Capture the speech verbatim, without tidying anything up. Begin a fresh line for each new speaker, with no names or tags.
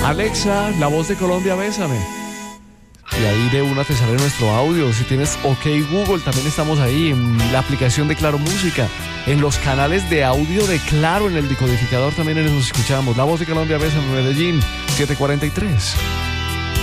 Alexa, la voz de Colombia, bésame. Y ahí de una te sale nuestro audio. Si tienes OK Google, también estamos ahí en la aplicación de Claro Música, en los canales de audio de Claro, en el decodificador también nos escuchamos. La voz de Colombia, bésame, Medellín, siete cuarenta y tres.